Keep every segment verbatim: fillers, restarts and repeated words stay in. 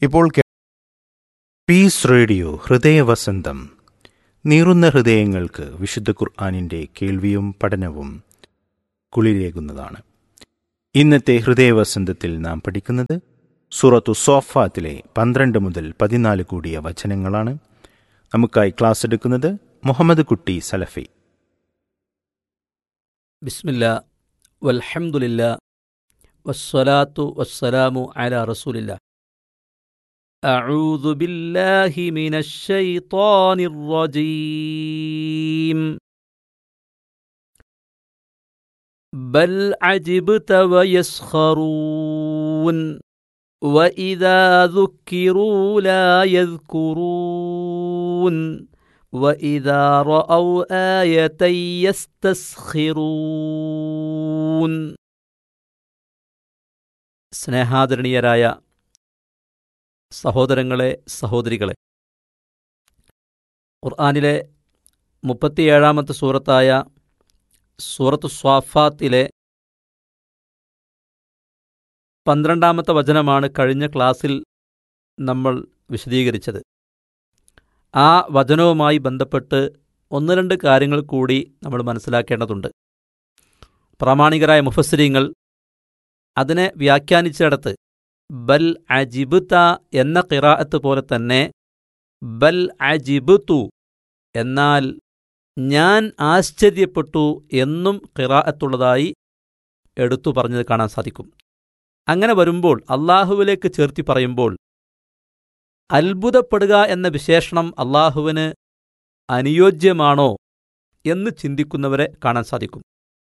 ഇപ്പോൾ കേ- piece radio ഹൃദയവസന്തം. നീറുന്ന ഹൃദയങ്ങൾക്ക് വിശുദ്ധ ഖുർആനിൻ്റെ കേൾവിയും പഠനവും കുളിരേകുന്നതാണ്. ഇന്നത്തെ ഹൃദയവസന്തത്തിൽ നാം പഠിക്കുന്നത് സൂറത്തു സോഫാത്തിലെ പന്ത്രണ്ട് മുതൽ പതിനാല് കൂടിയ വചനങ്ങളാണ്. നമുക്കായി ക്ലാസ് എടുക്കുന്നത് മുഹമ്മദ് കുട്ടി സലഫി. ബിസ്മില്ലാ വൽഹംദുലില്ലാ വസ്സലാത്തു വസ്സലാമു അലാ റസൂലില്ലാ. അഊദു ബില്ലാഹി മിനശ് ശൈത്വാനിർ റജീം. ബൽ അജിബ്ത വയസ്ഖറൂൻ വഇദാ ദുക്കിറൂ ലാ യദ്കുറൂൻ وَإِذَا رَأَوْا آيَةً يَسْتَسْخِرُونَ. സ്നേഹാദരണീയരായ സഹോദരങ്ങളെ, സഹോദരികളെ, ഖുർആനിലെ മുപ്പത്തിയേഴാമത്തെ സൂറത്തായ സൂറത്തു സ്വാഫാത്തിലെ പന്ത്രണ്ടാമത്തെ വചനമാണ് കഴിഞ്ഞ ക്ലാസ്സിൽ നമ്മൾ വിശദീകരിച്ചത്. ആ വചനവുമായി ബന്ധപ്പെട്ട് ഒന്ന് രണ്ട് കാര്യങ്ങൾ കൂടി നമ്മൾ മനസ്സിലാക്കേണ്ടതുണ്ട്. പ്രാമാണികരായ മുഫസ്സിരീങ്ങൾ അതിനെ വ്യാഖ്യാനിച്ചിടത്ത് ബൽ അജിബ്ത എന്ന ഖിറാഅത്ത് പോലെ തന്നെ ബൽ അജിബ്തു എന്നാൽ ഞാൻ ആശ്ചര്യപ്പെട്ടു എന്നും ഖിറാഅത്തുള്ളതായി എടുത്തു പറഞ്ഞത് കാണാൻ സാധിക്കും. അങ്ങനെ വരുമ്പോൾ അള്ളാഹുവിലേക്ക് ചേർത്തി പറയുമ്പോൾ അത്ഭുതപ്പെടുക എന്ന വിശേഷണം അള്ളാഹുവിന് അനുയോജ്യമാണോ എന്ന് ചിന്തിക്കുന്നവരെ കാണാൻ സാധിക്കും.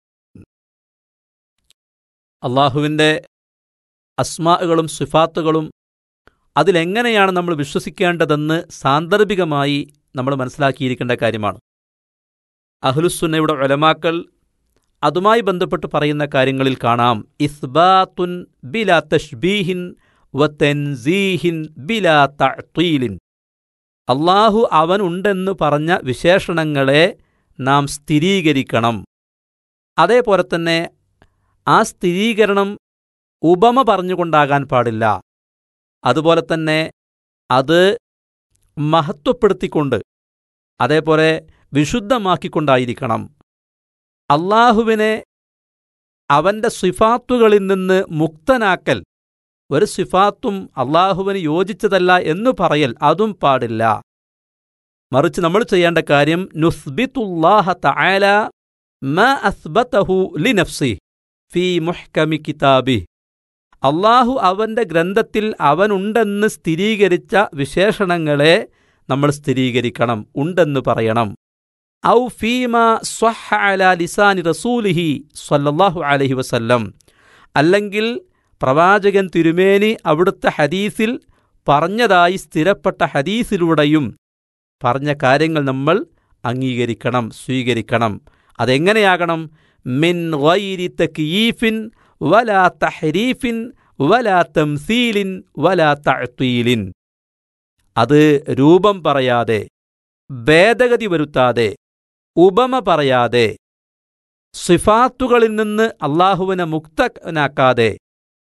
അള്ളാഹുവിൻ്റെ അസ്മാഉകളും സിഫാത്തുകളും അതിലെങ്ങനെയാണ് നമ്മൾ വിശ്വസിക്കേണ്ടതെന്ന് സാന്ദർഭികമായി നമ്മൾ മനസ്സിലാക്കിയിരിക്കേണ്ട കാര്യമാണ്. അഹ്ലുസ്സുന്നയുടെ ഉലമാക്കൾ അതുമായി ബന്ധപ്പെട്ട് പറയുന്ന കാര്യങ്ങളിൽ കാണാം ഇസ്ബാത്തുൻ ബിലാ തശ്ബീഹിൻ വതൻസീഹിൻ ബിലാ തഅ്തീലിൻ. അള്ളാഹു അവനുണ്ടെന്ന് പറഞ്ഞ വിശേഷണങ്ങളെ നാം സ്ഥിരീകരിക്കണം. അതേപോലെ തന്നെ ആ സ്ഥിരീകരണം ഉപമ പറഞ്ഞുകൊണ്ടാകാൻ പാടില്ല. അതുപോലെ തന്നെ അത് മഹത്വപ്പെടുത്തിക്കൊണ്ട് അതേപോലെ വിശുദ്ധമാക്കിക്കൊണ്ടായിരിക്കണം. അള്ളാഹുവിനെ അവൻ്റെ സിഫാത്തുകളിൽ നിന്ന് മുക്തനാക്കൽ, ഒരു സിഫാത്തും അള്ളാഹുവിന് യോജിച്ചതല്ല എന്ന് പറയൽ, അതും പാടില്ല. മറിച്ച് നമ്മൾ ചെയ്യേണ്ട കാര്യം നുസ്ബിതുല്ലാഹ തആല മാ അസ്ബതഹു ലിനഫ്സിഹി ഫീ മുഹ്കമി കിതാബിഹി. അള്ളാഹു അവൻ്റെ ഗ്രന്ഥത്തിൽ അവനുണ്ടെന്ന് സ്ഥിരീകരിച്ച വിശേഷണങ്ങളെ നമ്മൾ സ്ഥിരീകരിക്കണം, ഉണ്ടെന്ന് പറയണം. ഔ ഫീമാ സ്വഹ അലാ ലിസാനി റസൂലിഹി സ്വല്ലല്ലാഹു അലൈഹി വസല്ലം, അല്ലെങ്കിൽ പ്രവാചകൻ തിരുമേനി അവിടുത്തെ ഹദീസിൽ പറഞ്ഞതായി സ്ഥിരപ്പെട്ട ഹദീസിലൂടെയും പറഞ്ഞ കാര്യങ്ങൾ നമ്മൾ അംഗീകരിക്കണം, സ്വീകരിക്കണം. അതെങ്ങനെയാകണം? മിൻ ഗൈരി തക്യീഫിൻ വലാ തഹരീഫിൻ വലാ തംസീലിൻ വലാ തഅ്തീലിൻ. അത് രൂപം പറയാതെ, ഭേദഗതി വരുത്താതെ, ഉപമ പറയാതെ, സിഫാത്തുകളിൽ നിന്ന് അള്ളാഹുവിനെ മുക്തനാക്കാതെ,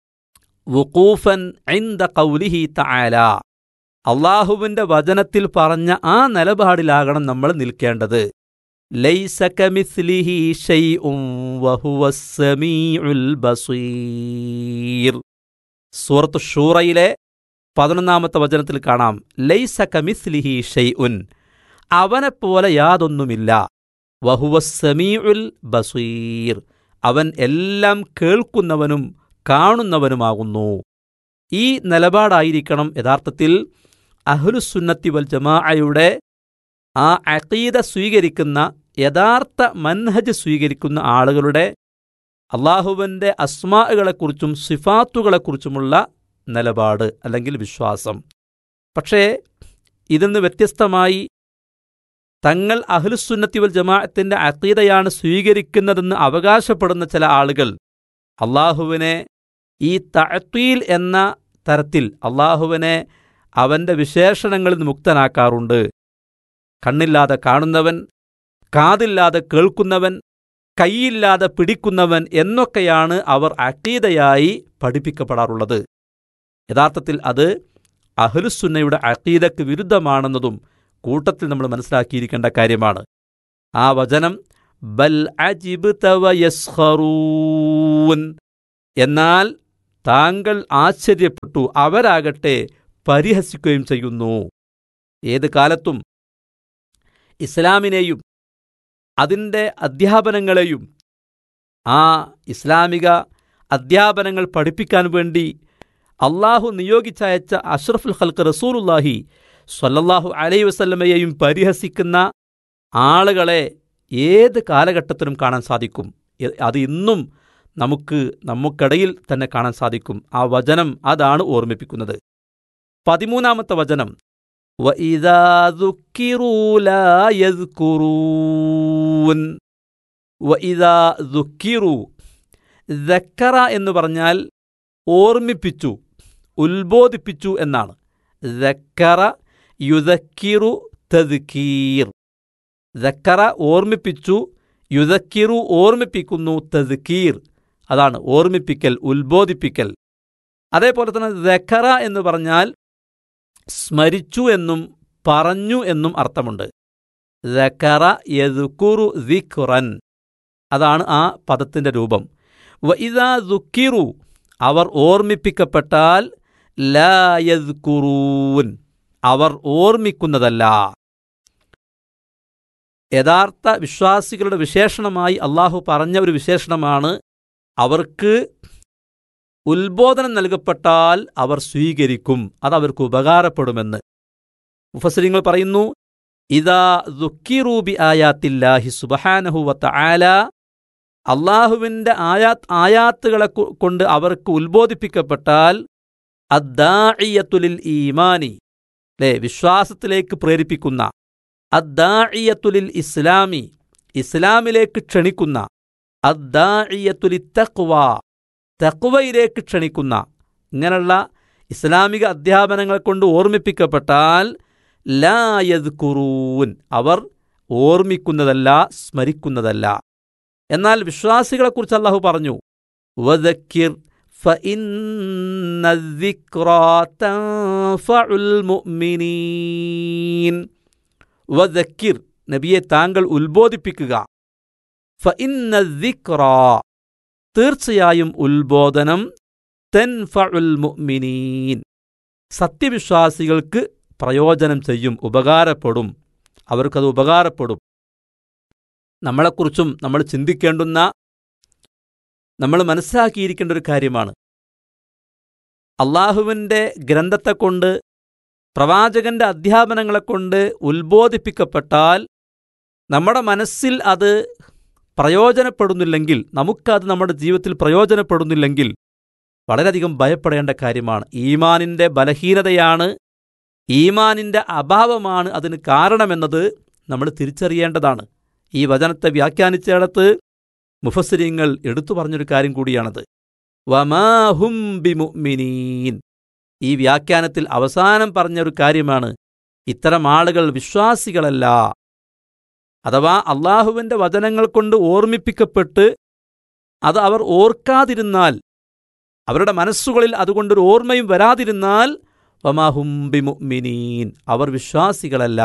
വുഖൂഫൻ ഇൻദ ഖൗലിഹി തആല, അള്ളാഹുവിൻ്റെ വചനത്തിൽ പറഞ്ഞ ആ നിലപാടിലാകണം നമ്മൾ നിൽക്കേണ്ടത്. ലൈസ കമിസ്ലിഹി ശൈഉൻ വഹുവസ് സമീഉൽ ബസീർ. സൂറത്ത് ഷൂറയിലെ പതിനൊന്നാമത്തെ വചനത്തിൽ കാണാം ലൈസ കമിസ്ലിഹി ശൈഉൻ, അവനെപ്പോലെ യാതൊന്നുമില്ല. വഹുവസ് സമീഉൽ ബസീർ, അവൻ എല്ലാം കേൾക്കുന്നവനും കാണുന്നവനുമാകുന്നു. ഈ നിലപാടായിരിക്കണം യഥാർത്ഥത്തിൽ അഹ്ലുസുന്നത്തി വൽ ജമാഅയുടെ ആ അഖീദ സ്വീകരിക്കുന്ന, യഥാർത്ഥ മൻഹജ് സ്വീകരിക്കുന്ന ആളുകളുടെ അള്ളാഹുവിൻ്റെ അസ്മാഉകളെക്കുറിച്ചും സിഫാത്തുകളെക്കുറിച്ചുമുള്ള നിലപാട് അല്ലെങ്കിൽ വിശ്വാസം. പക്ഷേ ഇതിൽ നിന്ന് വ്യത്യസ്തമായി തങ്ങൾ അഹ്ലുസുന്നത്തി വൽ ജമാഅത്തിൻ്റെ അഖീദയാണ് സ്വീകരിക്കുന്നതെന്ന് അവകാശപ്പെടുന്ന ചില ആളുകൾ അള്ളാഹുവിനെ ഈ തഅ്തീൽ എന്ന തരത്തിൽ അള്ളാഹുവിനെ അവൻ്റെ വിശേഷണങ്ങളിൽ നിന്ന് മുക്തനാക്കാറുണ്ട്. കണ്ണില്ലാതെ കാണുന്നവൻ, കാതില്ലാതെ കേൾക്കുന്നവൻ, കൈയില്ലാതെ പിടിക്കുന്നവൻ എന്നൊക്കെയാണ് അവർ അഖീദയായി പഠിപ്പിക്കപ്പെടാറുള്ളത്. യഥാർത്ഥത്തിൽ അത് അഹ്ലുസുന്നയുടെ അഖീദക്ക് വിരുദ്ധമാണെന്നതും കൂട്ടത്തിൽ നമ്മൾ മനസ്സിലാക്കിയിരിക്കേണ്ട കാര്യമാണ്. ആ വചനം ബൽ അജിബ്ത വയസ്ഖറൂൻ, എന്നാൽ താങ്കൾ ആശ്ചര്യപ്പെട്ടു, അവരാകട്ടെ പരിഹസിക്കുകയും ചെയ്യുന്നു. ഏത് കാലത്തും ഇസ്ലാമിനെയും അതിൻ്റെ അധ്യാപനങ്ങളെയും ആ ഇസ്ലാമിക അധ്യാപനങ്ങൾ പഠിപ്പിക്കാൻ വേണ്ടി അള്ളാഹു നിയോഗിച്ചയച്ച അഷ്റഫുൽ ഖൽഖ് റസൂലുള്ളാഹി സ്വല്ലല്ലാഹു അലൈഹി വസല്ലമയെയും പരിഹസിക്കുന്ന ആളുകളെ ഏത് കാലഘട്ടത്തിലും കാണാൻ സാധിക്കും. അത് ഇന്നും നമുക്ക് നമുക്കിടയിൽ തന്നെ കാണാൻ സാധിക്കും. ആ വചനം അതാണ് ഓർമ്മിപ്പിക്കുന്നത്. പതിമൂന്നാമത്തെ വചനം വഇദാ ദുക്കിറൂ ലാ യദ്കുറൂൻ. വഇദാ ദുക്കിറൂ, ദക്കറ എന്ന് പറഞ്ഞാൽ ഓർമ്മിപ്പിച്ചു, ഉത്ബോധിപ്പിച്ചു എന്നാണ്. ദക്കറ യുദക്കിറു തദ്കീർ. ദക്കറ ഓർമ്മിപ്പിച്ചു, യുദക്കിറു ഓർമ്മിപ്പിക്കുന്നു, തദ്കീർ അതാണ് ഓർമ്മിപ്പിക്കൽ, ഉത്ബോധിപ്പിക്കൽ. അതേപോലെ തന്നെ ദക്കറ എന്ന് പറഞ്ഞാൽ സ്മരിച്ചു എന്നും പറഞ്ഞു എന്നും അർത്ഥമുണ്ട്. ദക്കറ യദ്കുറു ദിക്റൻ, അതാണ് ആ പദത്തിൻ്റെ രൂപം. വഇദാ ദുക്കിറു, അവർ ഓർമ്മിപ്പിക്കപ്പെട്ടാൽ ലാ യദ്കുറൂൻ, അവർ ഓർമ്മിക്കുന്നതല്ല. യഥാർത്ഥ വിശ്വാസികളുടെ വിശേഷണമായി അള്ളാഹു പറഞ്ഞ ഒരു വിശേഷണമാണ്, അവർക്ക് ഉത്ബോധനം നൽകപ്പെട്ടാൽ അവർ സ്വീകരിക്കും, അതവർക്ക് ഉപകാരപ്പെടുമെന്ന്. മുഫസ്സിരിങ്ങൾ പറയുന്നു, ഇദാ ദുക്കിറൂ ബി ആയാത്തില്ലാഹി സുബ്ഹാനഹു വതആല, അള്ളാഹുവിൻ്റെ ആയാത്ത് ആയാത്തുകളെ കൊണ്ട് അവർക്ക് ഉത്ബോധിപ്പിക്കപ്പെട്ടാൽ അദ്ദാഇയത്തു ലിൽ ഈമാനി, അല്ലേ, വിശ്വാസത്തിലേക്ക് പ്രേരിപ്പിക്കുന്ന, അദ്ദാഇയത്തു ലിൽ ഇസ്ലാമി, ഇസ്ലാമിലേക്ക് ക്ഷണിക്കുന്ന, അദ്ദാഇയത്തു ലിത്തഖ്വ, തഖ്വയിലേക്ക് ക്ഷണിക്കുന്ന, ഇങ്ങനെയുള്ള ഇസ്ലാമിക അധ്യാപനങ്ങൾ കൊണ്ട് ഓർമ്മിപ്പിക്കപ്പെട്ടാൽ ലാ യദ്കുറൂൻ, അവർ ഓർമ്മിക്കുന്നതല്ല, സ്മരിക്കുന്നതല്ല. എന്നാൽ വിശ്വാസികളെക്കുറിച്ച് അല്ലാഹു പറഞ്ഞു, വദക്കിർ ഫഇന്ന ദിക്റാ തൻഫഉൽ മുഅ്മിനീൻ. വദക്കിർ, നബിയെ താങ്കൾ ഉത്ബോധിപ്പിക്കുക, ഫഇന്ന ദിക്റാ, തീർച്ചയായും ഉത്ബോധനം, തൻഫഉൽ മുഅ്മിനീൻ, സത്യവിശ്വാസികൾക്ക് പ്രയോജനം ചെയ്യും, ഉപകാരപ്പെടും, അവർക്കത് ഉപകാരപ്പെടും. നമ്മളെക്കുറിച്ചും നമ്മൾ ചിന്തിക്കേണ്ടുന്ന, നമ്മൾ മനസ്സിലാക്കിയിരിക്കേണ്ട ഒരു കാര്യമാണ്, അള്ളാഹുവിൻ്റെ ഗ്രന്ഥത്തെക്കൊണ്ട്, പ്രവാചകന്റെ അധ്യാപനങ്ങളെക്കൊണ്ട് ഉത്ബോധിപ്പിക്കപ്പെട്ടാൽ നമ്മുടെ മനസ്സിൽ അത് പ്രയോജനപ്പെടുന്നില്ലെങ്കിൽ, നമുക്കത് നമ്മുടെ ജീവിതത്തിൽ പ്രയോജനപ്പെടുന്നില്ലെങ്കിൽ വളരെയധികം ഭയപ്പെടേണ്ട കാര്യമാണ്. ഈമാനിൻ്റെ ബലഹീനതയാണ്, ഈമാനിൻ്റെ അഭാവമാണ് അതിന് കാരണമെന്നത് നമ്മൾ തിരിച്ചറിയേണ്ടതാണ്. ഈ വചനത്തെ വ്യാഖ്യാനിച്ചിടത്ത് മുഫസ്സിരീങ്ങൾ എടുത്തു പറഞ്ഞൊരു കാര്യം കൂടിയാണത്. വമാ ഹും ബിമുഅ്മിനീൻ, ഈ വ്യാഖ്യാനത്തിൽ അവസാനം പറഞ്ഞൊരു കാര്യമാണ്, ഇത്തരം ആളുകൾ വിശ്വാസികളല്ല. അഥവാ അള്ളാഹുവിൻ്റെ വചനങ്ങൾ കൊണ്ട് ഓർമ്മിപ്പിക്കപ്പെട്ട് അത് അവർ ഓർക്കാതിരുന്നാൽ, അവരുടെ മനസ്സുകളിൽ അതുകൊണ്ടൊരു ഓർമ്മയും വരാതിരുന്നാൽ വമാ ഹും ബിമുഅ്മിനീൻ, അവർ വിശ്വാസികളല്ല.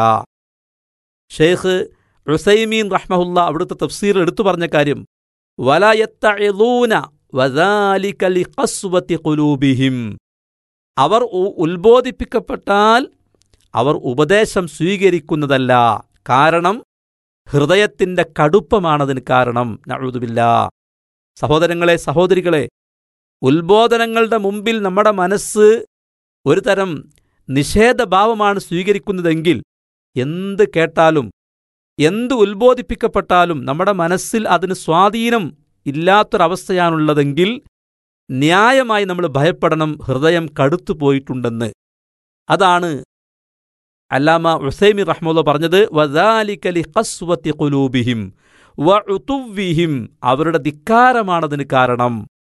ഷെയ്ഖ് ഉസൈമീൻ റഹ്മഹുല്ല അവിടുത്തെ തഫ്സീർ എടുത്തു പറഞ്ഞ കാര്യം, വലാ യത്തഇദൂന വദാലിക ലിഖസ്വതി ഖുലൂബിഹിം, അവർ ഉത്ബോധിപ്പിക്കപ്പെട്ടാൽ അവർ ഉപദേശം സ്വീകരിക്കുന്നതല്ല, കാരണം ഹൃദയത്തിൻ്റെ കടുപ്പമാണതിന് കാരണം. നഊദു ബില്ലാഹ്. സഹോദരങ്ങളെ, സഹോദരികളെ, ഉത്ബോധനങ്ങളുടെ മുമ്പിൽ നമ്മുടെ മനസ്സ് ഒരു തരം നിഷേധഭാവമാണ് സ്വീകരിക്കുന്നതെങ്കിൽ എന്ത് കേട്ടാലും എന്ത് ഉത്ബോധിപ്പിക്കപ്പെട്ടാലും നമ്മുടെ മനസ്സിൽ അതിന് സ്വാധീനം ഇല്ലാത്തൊരവസ്ഥയാണുള്ളതെങ്കിൽ ന്യായമായി നമ്മൾ ഭയപ്പെടണം, ഹൃദയം കടുത്തുപോയിട്ടുണ്ടെന്ന്. അതാണ് അല്ലാമ ഉസൈമി റഹ്മത്തുള്ളാഹി പറഞ്ഞത്, വദാലിക ലിഖസ്വതി ഖുലൂബിഹിം വഉതുവ്വിഹിം, അവരുടെ ധിക്കാരമാണതിന് കാരണം.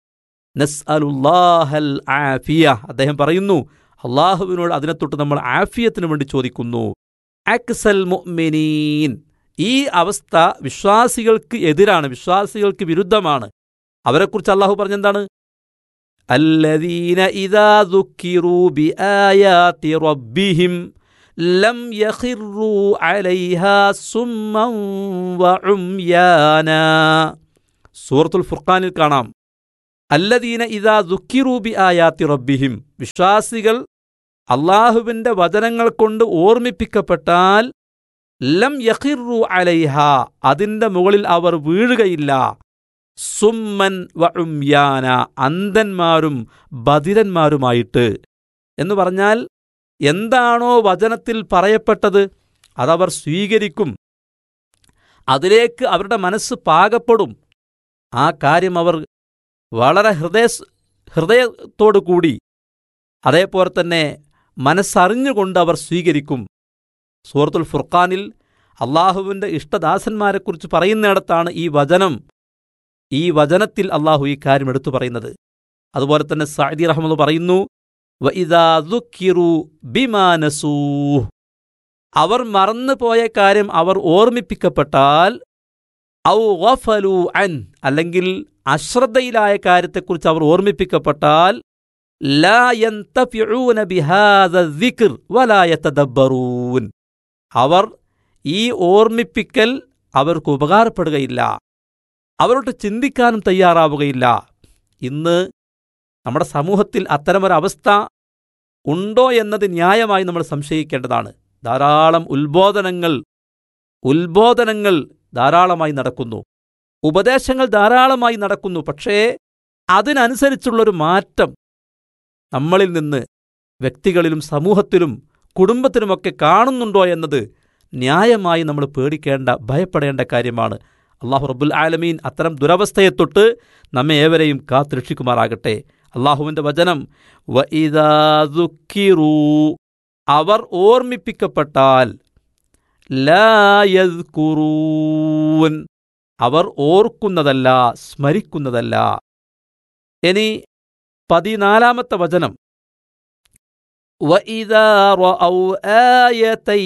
നസ്അലുല്ലാഹൽ ആഫിയ, അദ്ദേഹം പറയുന്നു, അള്ളാഹുവിനോട് അതിനെ തൊട്ട് നമ്മൾ ആഫിയത്തിന് വേണ്ടി ചോദിക്കുന്നു. അക്സൽ മുഅ്മിനീൻ, ഈ അവസ്ഥ വിശ്വാസികൾക്ക് എതിരാണ്, വിശ്വാസികൾക്ക് വിരുദ്ധമാണ്. അവരെക്കുറിച്ച് അള്ളാഹു പറഞ്ഞെന്താണ്? അല്ലദീന ഇദാ ദുക്കിറൂ ബിആയാതി റബ്ബിഹിം ലം യഖിറൂ അലൈഹാ സുമ്മൻ വഉംയാനാ. സൂറത്തുൽ ഫുർഖാനിൽ കാണാം, അല്ലദീന ഇദാ ദുക്കിറൂ ബിആയാതി റബ്ബിഹിം, വിശ്വാസികൾ അള്ളാഹുവിൻ്റെ വചനങ്ങൾ കൊണ്ട് ഓർമ്മിപ്പിക്കപ്പെട്ടാൽ ലം യഖിറൂ അലൈഹ, അതിൻ്റെ മുകളിൽ അവർ വീഴുകയില്ല. സുമ്മൻ വഉംയാന, അന്ധന്മാരും ബധിരന്മാരുമായിട്ട്. എന്ന് പറഞ്ഞാൽ എന്താണോ വചനത്തിൽ പറയപ്പെട്ടത് അതവർ സ്വീകരിക്കും, അതിലേക്ക് അവരുടെ മനസ്സ് പാകപ്പെടും. ആ കാര്യം അവർ വളരെ ഹൃദയ ഹൃദയത്തോടു കൂടി അതേപോലെ തന്നെ മനസ്സറിഞ്ഞുകൊണ്ട് അവർ സ്വീകരിക്കും. സൂറത്തുൽ ഫുർഖാനിൽ അള്ളാഹുവിൻ്റെ ഇഷ്ടദാസന്മാരെക്കുറിച്ച് പറയുന്നിടത്താണ് ഈ വചനം ഈ വചനത്തിൽ അള്ളാഹു ഈ കാര്യം എടുത്തു പറയുന്നത്. അതുപോലെ തന്നെ സഅദി റഹ്മത്തുള്ളാഹി പറയുന്നു, വഇദാ ദുക്കിറൂ ബിമാ നസൂഹ്, അവർ മറന്നുപോയ കാര്യം അവർ ഓർമ്മിപ്പിക്കപ്പെട്ടാൽ, ഔ ഗഫലൂ അൻ, അല്ലെങ്കിൽ അശ്രദ്ധയിലായ കാര്യത്തെക്കുറിച്ച് അവർ ഓർമ്മിപ്പിക്കപ്പെട്ടാൽ, ലാ യന്തഫിഊന ബിഹാദ ദിക്ർ വലാ യതദബ്ബറൂൻ, അവർ ഈ ഓർമ്മിപ്പിക്കൽ അവർക്ക് ഉപകാരപ്പെടുകയില്ല, അവരോട് ചിന്തിക്കാനും തയ്യാറാവുകയില്ല. ഇന്ന് നമ്മുടെ സമൂഹത്തിൽ അത്തരമൊരവസ്ഥ ഉണ്ടോ എന്നത് ന്യായമായി നമ്മൾ സംശയിക്കേണ്ടതാണ്. ധാരാളം ഉത്ബോധനങ്ങൾ ഉത്ബോധനങ്ങൾ ധാരാളമായി നടക്കുന്നു, ഉപദേശങ്ങൾ ധാരാളമായി നടക്കുന്നു. പക്ഷേ അതിനനുസരിച്ചുള്ളൊരു മാറ്റം നമ്മളിൽ നിന്ന് വ്യക്തികളിലും സമൂഹത്തിലും കുടുംബത്തിലുമൊക്കെ കാണുന്നുണ്ടോ എന്നത് ന്യായമായി നമ്മൾ പേടിക്കേണ്ട, ഭയപ്പെടേണ്ട കാര്യമാണ്. അള്ളാഹു റബ്ബുൽ ആലമീൻ അത്തരം ദുരവസ്ഥയെ തൊട്ട് നമ്മെ ഏവരെയും കാത്തുരക്ഷിക്കുമാറാകട്ടെ. അള്ളാഹുവിൻ്റെ വചനം, വഇദാ ദുക്കിറൂ, അവർ ഓർമ്മിപ്പിക്കപ്പെട്ടാൽ, ലാ യദ്കുറൂൻ, അവർ ഓർക്കുന്നതല്ല, സ്മരിക്കുന്നതല്ല. ഇനി പതിനാലാമത്തെ വചനം, വഇദാ റഅൗ ആയതൻ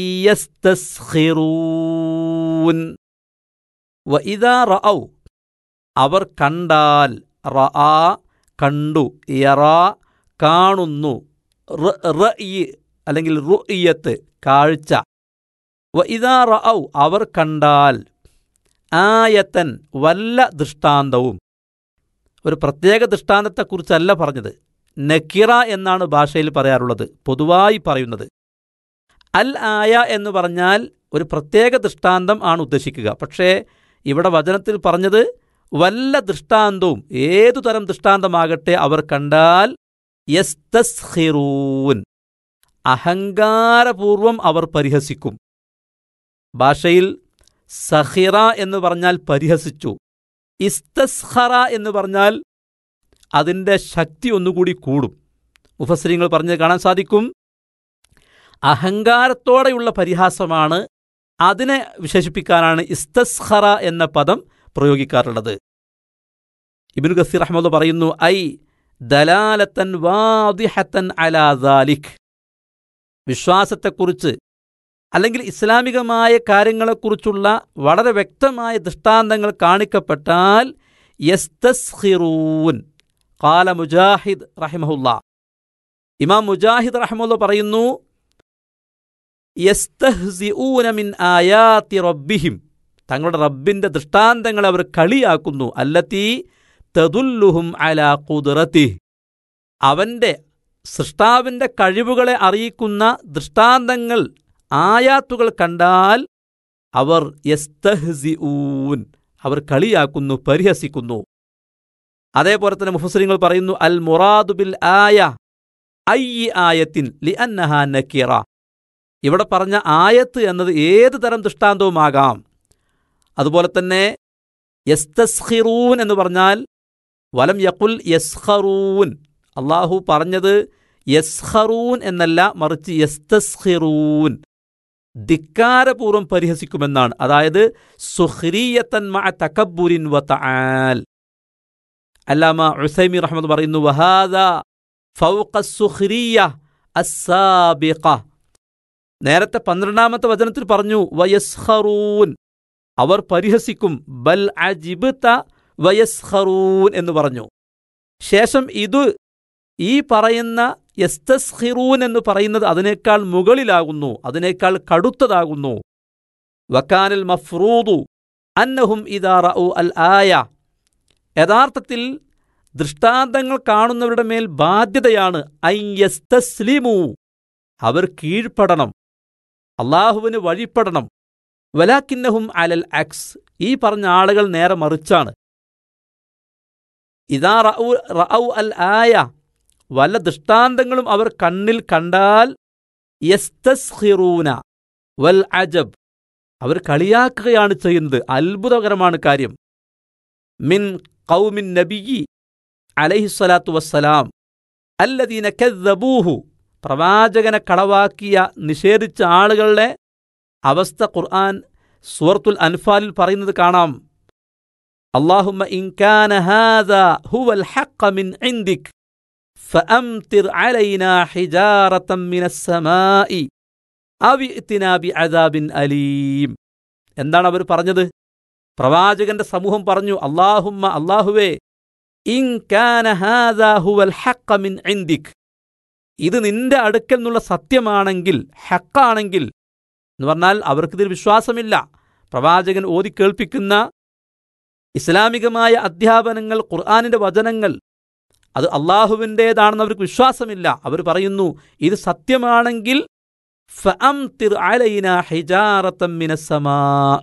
യസ്തസ്ഖിറൂൻ. വഇദാ റഅൗ, അവർ കണ്ടാൽ, റആ കണ്ടു, യറാ കാണുന്നു, റഅയ് അല്ലെങ്കിൽ റുഅയത്ത് കാഴ്ച. വഇദാ റഅൗ, അവർ കണ്ടാൽ, ആയതൻ വല്ല ദൃഷ്ടാന്തവും. ഒരു പ്രത്യേക ദൃഷ്ടാന്തത്തെക്കുറിച്ചല്ല പറഞ്ഞത്, നക്കിറ എന്നാണ് ഭാഷയിൽ പറയാറുള്ളത്, പൊതുവായി പറയുന്നത്. അൽ ആയ എന്ന് പറഞ്ഞാൽ ഒരു പ്രത്യേക ദൃഷ്ടാന്തം ആണ് ഉദ്ദേശിക്കുക. പക്ഷേ ഇവിടെ വചനത്തിൽ പറഞ്ഞത് വല്ല ദൃഷ്ടാന്തവും, ഏതു തരം ദൃഷ്ടാന്തമാകട്ടെ അവർ കണ്ടാൽ, യസ്തസ്ഖിറൂൻ, അഹങ്കാരപൂർവം അവർ പരിഹസിക്കും. ഭാഷയിൽ സഖിറ എന്ന് പറഞ്ഞാൽ പരിഹസിച്ചു, ഇസ്തസ്ഖറ എന്ന് പറഞ്ഞാൽ അതിൻ്റെ ശക്തി ഒന്നുകൂടി കൂടും. മുഫസ്സിരീങ്ങൾ പറഞ്ഞ് കാണാൻ സാധിക്കും, അഹങ്കാരത്തോടെയുള്ള പരിഹാസമാണ്, അതിനെ വിശേഷിപ്പിക്കാനാണ് ഇസ്തസ്ഖറ എന്ന പദം പ്രയോഗിക്കാറുള്ളത്. ഇബ്നു കസീർ റഹ്മത്തുള്ളാഹി പറയുന്നു, ഐ ദലാലത്തൻ വാദിഹത്തൻ അലാ ദാലിക്, വിശ്വാസത്തെക്കുറിച്ച് അല്ലെങ്കിൽ ഇസ്ലാമികമായ കാര്യങ്ങളെക്കുറിച്ചുള്ള വളരെ വ്യക്തമായ ദൃഷ്ടാന്തങ്ങൾ കാണിക്കപ്പെട്ടാൽ, യസ്തസ്ഖിറൂൻ. ഖാല മുജാഹിദ് റഹിമഹുല്ലാ, ഇമാം മുജാഹിദ് റഹിമഹുല്ലാ പറയുന്നു, യസ്തഹ്സിഊന മിൻ ആയാതി റബ്ബിഹിം, തങ്ങളുടെ റബ്ബിൻ്റെ ദൃഷ്ടാന്തങ്ങളെ അവർ കളിയാക്കുന്നു. അല്ലത്തി തദുല്ലുഹും അലാ ഖുദ്റതിഹി, അവൻ്റെ സൃഷ്ടാവിൻ്റെ കഴിവുകളെ അറിയിക്കുന്ന ദൃഷ്ടാന്തങ്ങൾ, ആയാത്തുകൾ കണ്ടാൽ അവർ യസ്തഹ്സിഊൻ, അവർ കളിയാക്കുന്നു, പരിഹസിക്കുന്നു. അതേപോലെ തന്നെ മുഫസ്സിരീങ്ങൾ പറയുന്നു, അൽ മുറാദു ബിൽ ആയ അയ്യി ആയത്തിൻ ലിഅന്നഹാ നക്കിറ, ഇവിടെ പറഞ്ഞ ആയത്ത് എന്നത് ഏത് തരം ദൃഷ്ടാന്തവുമാകാം. അതുപോലെ തന്നെ യസ്തസ്ഖിറൂൻ എന്ന് പറഞ്ഞാൽ വലം യഖുൽ യസ്ഖറൂൻ, അള്ളാഹു പറഞ്ഞത് യസ്ഖറൂൻ എന്നല്ല, മറിച്ച് യസ്തസ്ഖിറൂൻ, ധിക്കാരപൂർവ്വം പരിഹസിക്കുമെന്നാണ്. അതായത് സുഖ്രിയത്തൻ മഅ തകബ്ബുരിൻ വതആൽ. അല്ലാമ ഉസൈമി റഹ്മത്ത് പറയുന്നു, വഹാദാ ഫൗഖ സുഖ്രിയ അസ്സാബിഖ. നേരത്തെ പന്ത്രണ്ടാമത്തെ വചനത്തിൽ പറഞ്ഞു വയസ്ഖറൂൻ, അവർ പരിഹസിക്കും, ബൽ അജിബ്ത വയസ്ഖറൂൻ എന്ന് പറഞ്ഞു. ശേഷം ഇത് ഈ പറയുന്ന യസ്തസ്ഖിറൂൻ എന്ന് പറയുന്നത് അതിനേക്കാൾ മുകളിലാകുന്നു, അതിനേക്കാൾ കടുത്തതാകുന്നു. വക്കാനൽ മഫ്റൂദു അന്നഹും ഇദാ റഅൂ അൽ ആയ, യഥാർത്ഥത്തിൽ ദൃഷ്ടാന്തങ്ങൾ കാണുന്നവരുടെ മേൽ ബാധ്യതയാണ് അൻ യസ്തസ്ലിമൂ, അവർ കീഴ്പ്പെടണം, അള്ളാഹുവിന് വഴിപ്പെടണം. വലാകിന്നഹും അലൽ അക്സ്, ഈ പറഞ്ഞ ആളുകൾ നേരെ മറിച്ചാണ്. ഇദാ റഅൂ റഅൂ അൽ ആയ, വല്ല ദൃഷ്ടാന്തങ്ങളും അവർ കണ്ണിൽ കണ്ടാൽ യസ്തസ്ഖിറൂന വൽ അജബ്, അവർ കളിയാക്കുകയാണ് ചെയ്യുന്നത്. അത്ഭുതകരമാണ് കാര്യം. മിൻ ഖൗമിൻ നബിയ്യി അലൈഹിസ്സലാത്തു വസ്സലാം അല്ലദീന കദ്ദബൂഹു, പ്രവാചകനെ കളവാക്കിയ നിഷേധിച്ച ആളുകളുടെ അവസ്ഥ ഖുർആൻ സൂറത്തുൽ അൻഫാലിൽ പറയുന്നത് കാണാം. അല്ലാഹുമ്മ ഇൻ കാന ഹാദാ ഹുവൽ ഹഖ്ഖ മിൻ ഇൻദിക് ഫഅംതിർ അലൈനാ ഹിജാറതൻ മിനസ് സമാഇ അവ ഇഅ്തിനാ ബിഅദാബിൻ അലീം. എന്താണ് അവർ പറഞ്ഞത്? പ്രവാചകന്റെ സമൂഹം പറഞ്ഞു, അല്ലാഹുമ്മ, അല്ലാഹുവേ, ഇൻ കാന ഹാദാ ഹുവൽ ഹഖ്ഖ മിൻ ഇൻദിക്, ഇത് നിന്റെ അടുക്കൽ നിന്നുള്ള സത്യമാണെങ്കിൽ, ഹഖാണെങ്കിൽ എന്ന് പറഞ്ഞാൽ അവർക്കിതിൽ വിശ്വാസമില്ല. പ്രവാചകൻ ഓതി കേൾപ്പിക്കുന്ന ഇസ്ലാമികമായ അധ്യാപനങ്ങൾ, ഖുർആനിന്റെ വചനങ്ങൾ, അത് അള്ളാഹുവിൻ്റേതാണെന്ന് അവർക്ക് വിശ്വാസമില്ല. അവർ പറയുന്നു, ഇത് സത്യമാണെങ്കിൽ ഫഅംതിർ അലൈനാ ഹിജാറതൻ മിനസ് സമാ,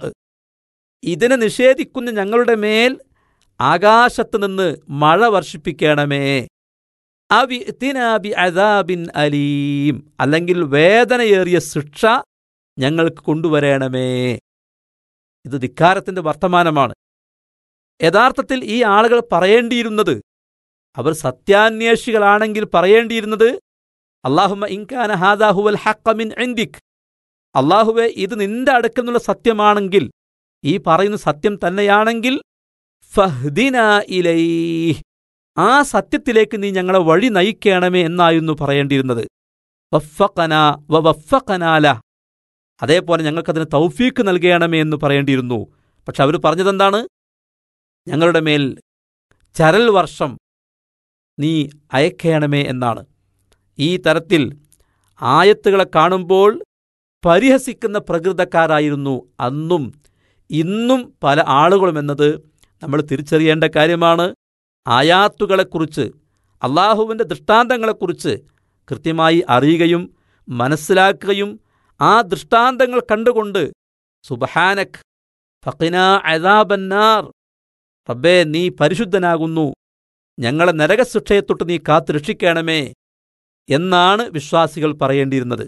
ഇതിനെ നിഷേധിക്കുന്ന ഞങ്ങളുടെ മേൽ ആകാശത്ത് നിന്ന് മഴ വർഷിപ്പിക്കണമേ. അവ ഇഅ്തിനാ ബിഅദാബിൻ അലീം, അല്ലെങ്കിൽ വേദനയേറിയ ശിക്ഷ ഞങ്ങൾക്ക് കൊണ്ടുവരണമേ. ഇത് ധിക്കാരത്തിന്റെ വർത്തമാനമാണ്. യഥാർത്ഥത്തിൽ ഈ ആളുകൾ പറയേണ്ടിയിരുന്നത്, അവർ സത്യാന്വേഷികളാണെങ്കിൽ പറയേണ്ടിയിരുന്നത്, അല്ലാഹുമ്മ ഇൻ കാന ഹാദാ ഹുവൽ ഹഖ്ഖ മിൻ ഇൻദിക്, അല്ലാഹുവേ, ഇത് നിന്റെ അടുക്കൽ നിന്നുള്ള സത്യമാണെങ്കിൽ, ഈ പറയുന്ന സത്യം തന്നെയാണെങ്കിൽ, ഫഹ്ദിനാ ഇലൈഹ്, ആ സത്യത്തിലേക്ക് നീ ഞങ്ങളെ വഴി നയിക്കണമേ എന്നായിരുന്നു പറയേണ്ടിയിരുന്നത്. വഫഖനാ വവഫഖനാ ലഹ്, അതേപോലെ ഞങ്ങൾക്കതിന് തൗഫീക്ക് നൽകണമേ എന്ന് പറയേണ്ടിയിരുന്നു. പക്ഷെ അവർ പറഞ്ഞതെന്താണ്? ഞങ്ങളുടെ മേൽ ചരൽ വർഷം നീ അയക്കണമേ എന്നാണ്. ഈ തരത്തിൽ ആയത്തുകളെ കാണുമ്പോൾ പരിഹസിക്കുന്ന പ്രകൃതക്കാരായിരുന്നു അന്നും ഇന്നും പല ആളുകളുമെന്നത് നമ്മൾ തിരിച്ചറിയേണ്ട കാര്യമാണ്. ആയാത്തുകളെക്കുറിച്ച്, അള്ളാഹുവിൻ്റെ ദൃഷ്ടാന്തങ്ങളെക്കുറിച്ച് കൃത്യമായി അറിയുകയും മനസ്സിലാക്കുകയും ആ ദൃഷ്ടാന്തങ്ങൾ കണ്ടുകൊണ്ട് സുബ്ഹാനക് ഫഖിനാ അദാബന്നാർ, റബ്ബേ നീ പരിശുദ്ധനാകുന്നു, ഞങ്ങളെ നരകശിക്ഷയെ തൊട്ട് നീ കാത്തു രക്ഷിക്കണമേ എന്നാണ് വിശ്വാസികൾ പറയേണ്ടിയിരുന്നത്.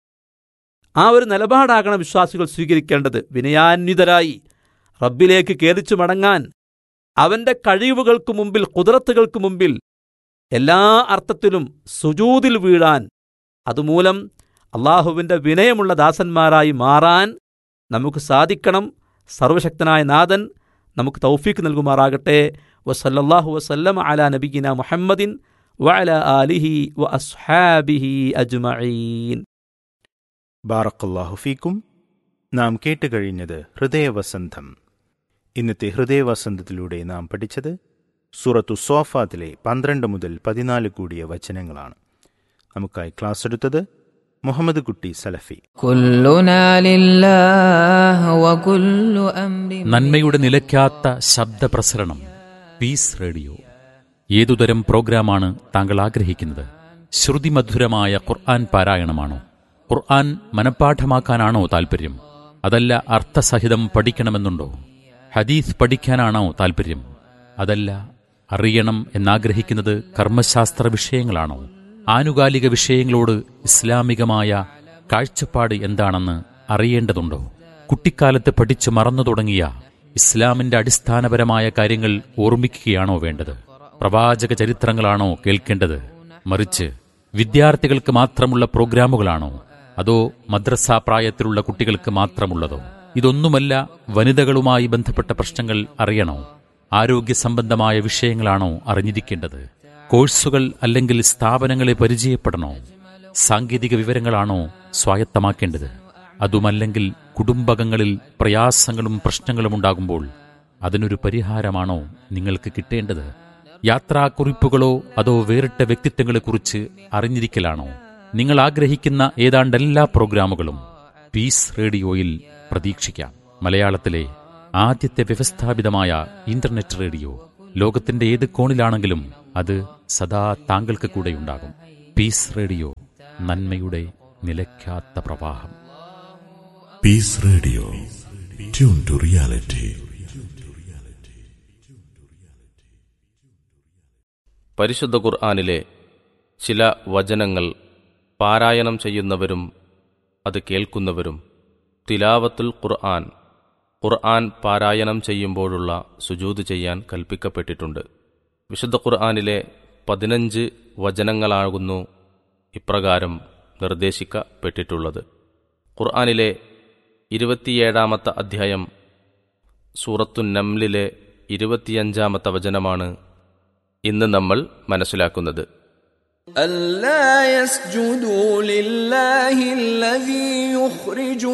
ആ ഒരു നിലപാടാകണം വിശ്വാസികൾ സ്വീകരിക്കേണ്ടത്. വിനയാന്വിതരായി റബ്ബിലേക്ക് ഖേദിച്ചു മടങ്ങാൻ, അവന്റെ കഴിവുകൾക്ക് മുമ്പിൽ, ഖുദ്റത്തുകൾക്ക് മുമ്പിൽ എല്ലാ അർത്ഥത്തിലും സുജൂദിൽ വീഴാൻ, അതുമൂലം അള്ളാഹുവിൻ്റെ വിനയമുള്ള ദാസന്മാരായി മാറാൻ നമുക്ക് സാധിക്കണം. സർവശക്തനായ നാഥൻ നമുക്ക് തൗഫീക്ക് നൽകുമാറാകട്ടെ. വസല്ലല്ലാഹു വസല്ലമ അലാ നബിയിനാ മുഹമ്മദിൻ വഅലാ ആലിഹി വഅസ്ഹാബിഹി അജ്മഈൻ. ബാറക്കല്ലാഹു ഫീക്കും. നാം കേട്ടുകഴിഞ്ഞത് ഹൃദയവസന്തം. ഇന്നത്തെ ഹൃദയവസന്തത്തിലൂടെ നാം പഠിച്ചത് സൂറത്തു സ്വാഫാത്തിലെ പന്ത്രണ്ട് മുതൽ പതിനാല് കൂടിയ വചനങ്ങളാണ്. നമുക്കായി ക്ലാസ് എടുത്തത് മുഹമ്മദ് കുട്ടി സലഫി. നന്മയുടെ നിലയ്ക്കാത്ത ശബ്ദപ്രസരണം, പീസ് റേഡിയോ. ഏതുതരം പ്രോഗ്രാമാണ് താങ്കൾ ആഗ്രഹിക്കുന്നത്? ശ്രുതിമധുരമായ ഖുർആൻ പാരായണമാണോ? ഖുർആൻ മനഃപ്പാഠമാക്കാനാണോ താൽപ്പര്യം? അതല്ല അർത്ഥസഹിതം പഠിക്കണമെന്നുണ്ടോ? ഹദീസ് പഠിക്കാനാണോ താൽപ്പര്യം? അതല്ല അറിയണം എന്നാഗ്രഹിക്കുന്നത് കർമ്മശാസ്ത്ര വിഷയങ്ങളാണോ? ആനുകാലിക വിഷയങ്ങളോട് ഇസ്ലാമികമായ കാഴ്ചപ്പാട് എന്താണെന്ന് അറിയേണ്ടതുണ്ടോ? കുട്ടിക്കാലത്ത് പഠിച്ചു മറന്നു തുടങ്ങിയ ഇസ്ലാമിന്റെ അടിസ്ഥാനപരമായ കാര്യങ്ങൾ ഓർമ്മിക്കുകയാണോ വേണ്ടത്? പ്രവാചക ചരിത്രങ്ങളാണോ കേൾക്കേണ്ടത്? മറിച്ച് വിദ്യാർത്ഥികൾക്ക് മാത്രമുള്ള പ്രോഗ്രാമുകളാണോ? അതോ മദ്രസാ പ്രായത്തിലുള്ള കുട്ടികൾക്ക് മാത്രമുള്ളതോ? ഇതൊന്നുമല്ല, വനിതകളുമായി ബന്ധപ്പെട്ട പ്രശ്നങ്ങൾ അറിയണോ? ആരോഗ്യ സംബന്ധമായ വിഷയങ്ങളാണോ അറിഞ്ഞിരിക്കേണ്ടത്? കോഴ്സുകൾ അല്ലെങ്കിൽ സ്ഥാപനങ്ങളെ പരിചയപ്പെടണോ? സാങ്കേതിക വിവരങ്ങളാണോ സ്വായത്തമാക്കേണ്ടത്? അതുമല്ലെങ്കിൽ കുടുംബകങ്ങളിൽ പ്രയാസങ്ങളും പ്രശ്നങ്ങളും ഉണ്ടാകുമ്പോൾ അതിനൊരു പരിഹാരമാണോ നിങ്ങൾക്ക് കിട്ടേണ്ടത്? യാത്രാക്കുറിപ്പുകളോ അതോ വേറിട്ട വ്യക്തിത്വങ്ങളെക്കുറിച്ച് അറിഞ്ഞിരിക്കലാണോ? നിങ്ങൾ ആഗ്രഹിക്കുന്ന ഏതാണ്ട് എല്ലാ പ്രോഗ്രാമുകളും പീസ് റേഡിയോയിൽ പ്രതീക്ഷിക്കാം. മലയാളത്തിലെ ആദ്യത്തെ വ്യവസ്ഥാപിതമായ ഇന്റർനെറ്റ് റേഡിയോ. ലോകത്തിന്റെ ഏത് കോണിലാണെങ്കിലും അത് സദാ താങ്കൾക്ക് കൂടെയുണ്ടാകും. പീസ് റേഡിയോ, നന്മയുടെ നിലയ്ക്കാത്ത പ്രവാഹം. Piece radio, tune to reality. പരിശുദ്ധ ഖുർആനിലെ ചില വചനങ്ങൾ പാരായണം ചെയ്യുന്നവരും അത് കേൾക്കുന്നവരും തിലാവത്തുൽ ഖുർആൻ, ഖുർആൻ പാരായണം ചെയ്യുമ്പോഴുള്ള സുജൂദ് ചെയ്യാൻ കൽപ്പിക്കപ്പെട്ടിട്ടുണ്ട്. വിശുദ്ധ ഖുർആനിലെ പതിനഞ്ച് വചനങ്ങളാകുന്നു ഇപ്രകാരം നിർദ്ദേശിക്കപ്പെട്ടിട്ടുള്ളത്. ഖുർആനിലെ ഇരുപത്തിയേഴാമത്തെ അധ്യായം സൂറത്തുൻ നംലിലെ ഇരുപത്തിയഞ്ചാമത്തെ വചനമാണ് ഇന്ന് നമ്മൾ മനസ്സിലാക്കുന്നത്. ألا يسجدوا لله الذي يخرج